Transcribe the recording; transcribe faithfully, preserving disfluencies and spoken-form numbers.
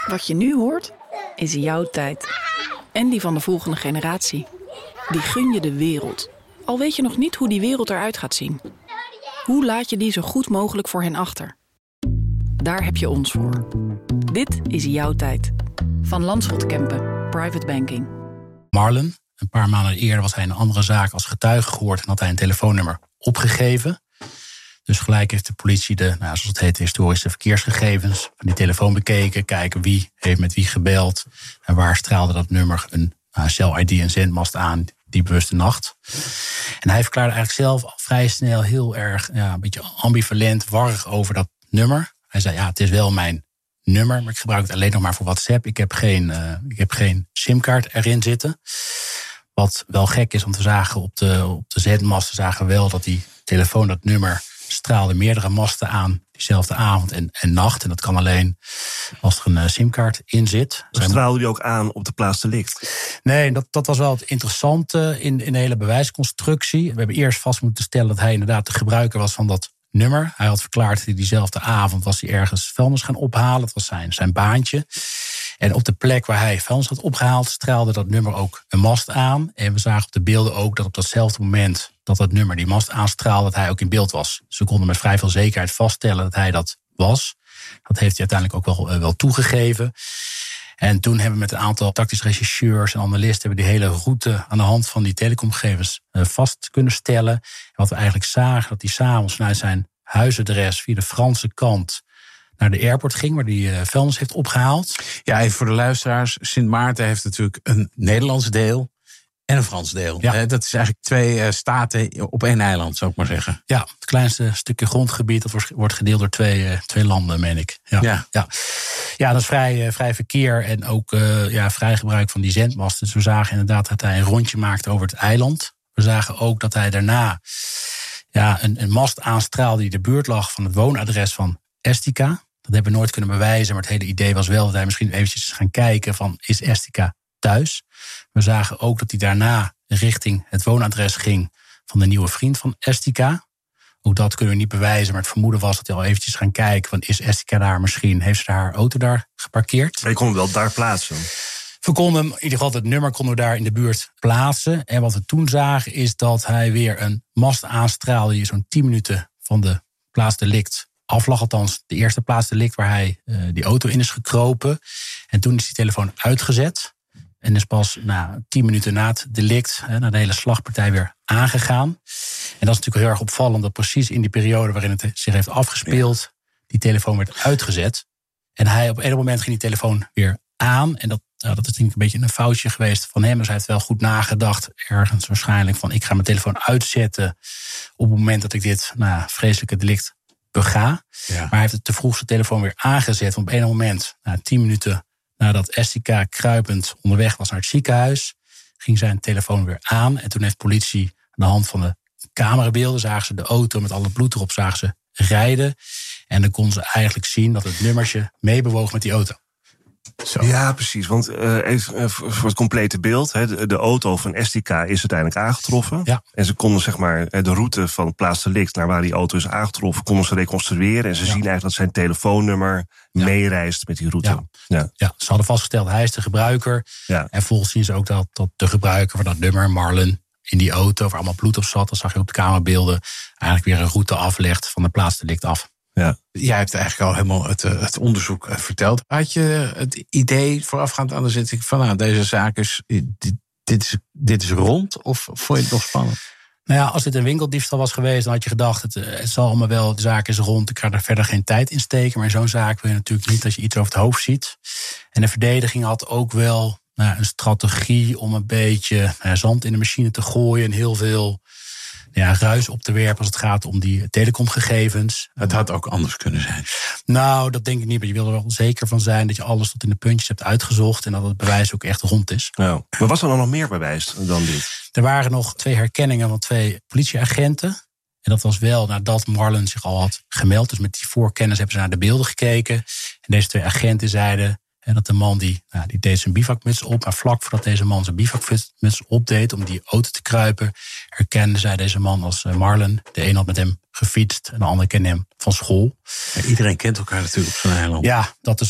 Wat je nu hoort, is jouw tijd. En die van de volgende generatie. Die gun je de wereld. Al weet je nog niet hoe die wereld eruit gaat zien. Hoe laat je die zo goed mogelijk voor hen achter? Daar heb je ons voor. Dit is jouw tijd. Van Landschot Kempen, Private Banking. Marlon, een paar maanden eerder was hij in een andere zaak als getuige gehoord en had hij een telefoonnummer opgegeven. Dus gelijk heeft de politie de, nou, zoals het heet, de historische verkeersgegevens van die telefoon bekeken. Kijken wie heeft met wie gebeld en waar straalde dat nummer een uh, Cell I D en zendmast aan die bewuste nacht. En hij verklaarde eigenlijk zelf al vrij snel heel erg ja, een beetje ambivalent, warrig over dat nummer. Hij zei, ja, het is wel mijn nummer, maar ik gebruik het alleen nog maar voor WhatsApp. Ik heb geen, uh, ik heb geen simkaart erin zitten. Wat wel gek is, om te zagen op de, op de zendmasten zagen we wel dat die telefoon, dat nummer, straalde meerdere masten aan diezelfde avond en, en nacht. En dat kan alleen als er een uh, simkaart in zit. Straalde die ook aan op de plaats delict? Nee, dat, dat was wel het interessante in, in de hele bewijsconstructie. We hebben eerst vast moeten stellen dat hij inderdaad de gebruiker was van dat nummer. Hij had verklaard dat hij diezelfde avond was hij ergens vuilnis gaan ophalen. Dat was zijn, zijn baantje. En op de plek waar hij vuilnis had opgehaald straalde dat nummer ook een mast aan. En we zagen op de beelden ook dat op datzelfde moment dat dat nummer die mast aanstraalde, dat hij ook in beeld was. Dus we konden met vrij veel zekerheid vaststellen dat hij dat was. Dat heeft hij uiteindelijk ook wel, uh, wel toegegeven. En toen hebben we met een aantal tactische rechercheurs en analisten hebben die hele route aan de hand van die telecomgegevens uh, vast kunnen stellen. En wat we eigenlijk zagen, dat hij s'avonds vanuit zijn huisadres via de Franse kant naar de airport ging, waar hij uh, vuilnis heeft opgehaald. Ja, even voor de luisteraars. Sint Maarten heeft natuurlijk een Nederlands deel en een Frans deel. Ja. Dat is eigenlijk twee uh, staten op één eiland, zou ik maar zeggen. Ja, het kleinste stukje grondgebied, dat wordt gedeeld door twee, uh, twee landen, meen ik. Ja, ja. ja. ja dat is vrij, uh, vrij verkeer en ook uh, ja, vrij gebruik van die zendmasten. Dus we zagen inderdaad dat hij een rondje maakte over het eiland. We zagen ook dat hij daarna ja, een, een mast aanstraalde die de buurt lag van het woonadres van Estica. Dat hebben we nooit kunnen bewijzen, maar het hele idee was wel dat hij misschien eventjes is gaan kijken van, is Estica thuis? We zagen ook dat hij daarna richting het woonadres ging van de nieuwe vriend van Estica. Ook dat kunnen we niet bewijzen, maar het vermoeden was dat hij al eventjes gaan kijken van, is Estica daar misschien? Heeft ze haar auto daar geparkeerd? Maar je kon hem wel daar plaatsen. We konden hem, in ieder geval het nummer konden we daar in de buurt plaatsen. En wat we toen zagen is dat hij weer een mast aanstraalde die zo'n tien minuten van de plaats delict aflag, althans de eerste plaats delict waar hij uh, die auto in is gekropen. En toen is die telefoon uitgezet. En is pas nou, tien minuten na het delict, hè, na de hele slagpartij, weer aangegaan. En dat is natuurlijk heel erg opvallend, dat precies in die periode waarin het zich heeft afgespeeld, ja, die telefoon werd uitgezet. En hij op een moment ging die telefoon weer aan. En dat, nou, dat is denk ik een beetje een foutje geweest van hem. Dus hij heeft wel goed nagedacht, ergens waarschijnlijk, van ik ga mijn telefoon uitzetten op het moment dat ik dit nou, vreselijke delict bega. Ja. Maar hij heeft het te vroeg zijn telefoon weer aangezet. Want op een moment, na nou, tien minuten nadat Estica kruipend onderweg was naar het ziekenhuis, ging zijn telefoon weer aan. En toen heeft politie aan de hand van de camerabeelden, zagen ze de auto met alle bloed erop, zagen ze rijden. En dan konden ze eigenlijk zien dat het nummertje meebewoog met die auto. Zo. Ja, precies. Want uh, even voor het complete beeld, hè, de, de auto van Estica is uiteindelijk aangetroffen. Ja. En ze konden zeg maar de route van plaats delict naar waar die auto is aangetroffen, konden ze reconstrueren. En ze ja. zien eigenlijk dat zijn telefoonnummer ja. meereist met die route. Ja. Ja. Ja, ze hadden vastgesteld, hij is de gebruiker. Ja. En volgens zien ze ook dat, dat de gebruiker van dat nummer, Marlon, in die auto waar allemaal bloed op zat, dat zag je op de camerabeelden, eigenlijk weer een route aflegt van de plaats delict af. Ja. Jij hebt eigenlijk al helemaal het, het onderzoek verteld. Had je het idee voorafgaand aan de zitting van nou, deze zaak is dit, dit is dit is rond, of vond je het nog spannend? Nou ja, als dit een winkeldiefstal was geweest, dan had je gedacht, het, het zal allemaal wel, de zaak is rond, ik ga er verder geen tijd in steken. Maar in zo'n zaak wil je natuurlijk niet dat je iets over het hoofd ziet. En de verdediging had ook wel nou, een strategie om een beetje nou, zand in de machine te gooien en heel veel ja, ruis op te werpen als het gaat om die telecomgegevens. Het had ook anders kunnen zijn. Nou, dat denk ik niet, maar je wil er wel zeker van zijn dat je alles tot in de puntjes hebt uitgezocht en dat het bewijs ook echt rond is. Nou, maar was er dan nog meer bewijs dan dit? Er waren nog twee herkenningen van twee politieagenten. En dat was wel nadat Marlon zich al had gemeld. Dus met die voorkennis hebben ze naar de beelden gekeken. En deze twee agenten zeiden En dat de man die, nou, die deed zijn bivakmuts op. Maar vlak voordat deze man zijn bivakmuts opdeed om die auto te kruipen, herkende zij deze man als Marlon. De een had met hem gefietst en de ander kende hem van school. Ja, iedereen kent elkaar natuurlijk op zo'n eiland. Ja, dat is